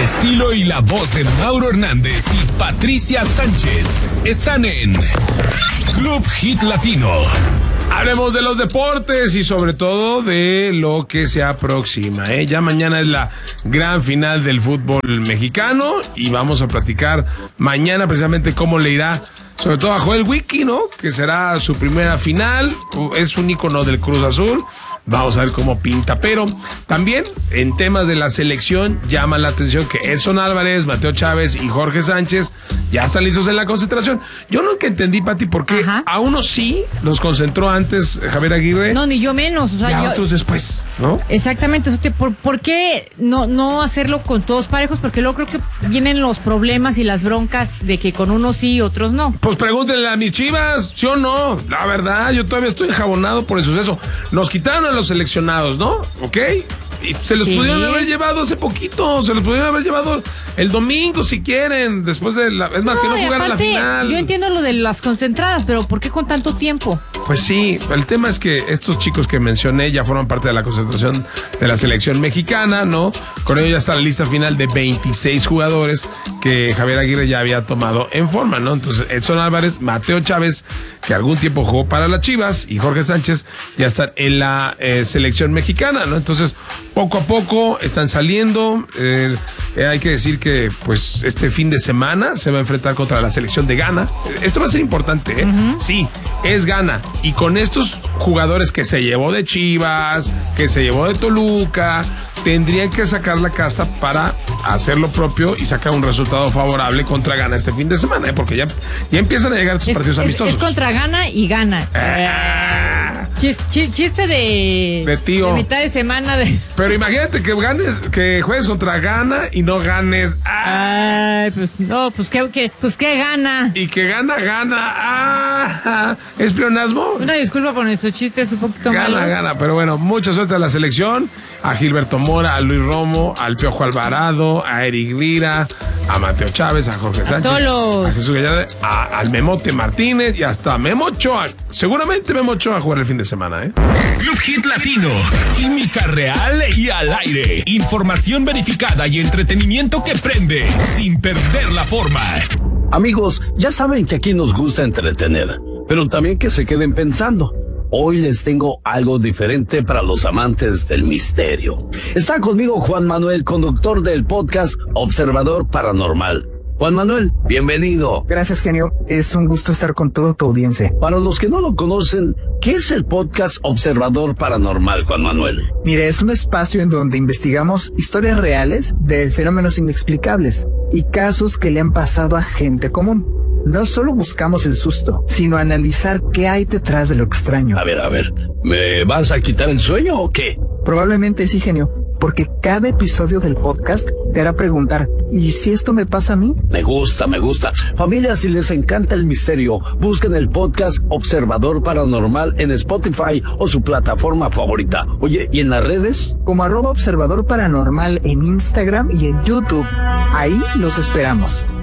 estilo y la voz de Mauro Hernández y Patricia Sánchez están en Club Hit Latino. Hablemos de los deportes y sobre todo de lo que se aproxima, ¿eh? Ya mañana es la gran final del fútbol mexicano y vamos a platicar mañana precisamente cómo le irá, sobre todo a Joel Wiki, ¿no? Que será su primera final, es un ícono del Cruz Azul. Vamos a ver cómo pinta, pero también en temas de la selección llama la atención que Edson Álvarez, Mateo Chávez y Jorge Sánchez ya están listos en la concentración. Yo nunca entendí, Pati, por qué a unos sí los concentró antes Javier Aguirre. No, ni yo menos. O sea, y a otros después, ¿no? Exactamente. O sea, ¿por qué no hacerlo con todos parejos? Porque luego creo que vienen los problemas y las broncas de que con unos sí y otros no. Pues pregúntenle a mis Chivas, ¿sí o no? La verdad, yo todavía estoy enjabonado por el suceso. Nos quitaron a los seleccionados, ¿no? ¿Ok? Y se los pudieron haber llevado hace poquito, se los pudieron haber llevado el domingo si quieren, después de la... Es más, que no jugaran la final. Yo entiendo lo de las concentradas, pero ¿por qué con tanto tiempo? Pues sí, el tema es que estos chicos que mencioné ya forman parte de la concentración de la selección mexicana, ¿no? Con ello ya está la lista final de 26 jugadores que Javier Aguirre ya había tomado en forma, ¿no? Entonces, Edson Álvarez, Mateo Chávez, que algún tiempo jugó para las Chivas, y Jorge Sánchez ya están en la selección mexicana, ¿no? Entonces, poco a poco están saliendo. Hay que decir que pues este fin de semana se va a enfrentar contra la selección de Ghana. Esto va a ser importante, ¿eh? Sí, es Ghana. Y con estos jugadores que se llevó de Chivas, que se llevó de Toluca, tendrían que sacar la casta para hacer lo propio y sacar un resultado favorable contra Ghana este fin de semana, ¿eh? Porque ya empiezan a llegar estos partidos amistosos. Es contra Ghana y Ghana. Chiste de tío. De mitad de semana de... Pero imagínate que juegues contra Ghana y no ganes. Ay, pues no, pues qué gana. Y que gana. ¿Es pleonasmo? Una disculpa por nuestro chiste, es un poquito malo. Gana, pero bueno, mucha suerte a la selección, a Gilberto Mora, a Luis Romo, al Piojo Alvarado, a Eric Lira, a Mateo Chávez, a Jorge Sánchez, a Jesús Gallardo, al Memote Martínez y hasta Memo Ochoa. Seguramente Memo Ochoa va a jugar el fin de semana, ¿eh? Club Hit Latino, química real y al aire, información verificada y entretenimiento que prende sin perder la forma. Amigos, ya saben que aquí nos gusta entretener, pero también que se queden pensando. Hoy les tengo algo diferente para los amantes del misterio. Está conmigo Juan Manuel, conductor del podcast Observador Paranormal. Juan Manuel, bienvenido. Gracias, genio. Es un gusto estar con toda tu audiencia. Para los que no lo conocen, ¿qué es el podcast Observador Paranormal, Juan Manuel? Mire, es un espacio en donde investigamos historias reales de fenómenos inexplicables y casos que le han pasado a gente común. No solo buscamos el susto, sino analizar qué hay detrás de lo extraño. A ver, ¿me vas a quitar el sueño o qué? Probablemente sí, genio, porque cada episodio del podcast te hará preguntar, ¿y si esto me pasa a mí? Me gusta. Familia, si les encanta el misterio, busquen el podcast Observador Paranormal en Spotify o su plataforma favorita. Oye, ¿y en las redes? Como @Observador Paranormal en Instagram y en YouTube. Ahí los esperamos.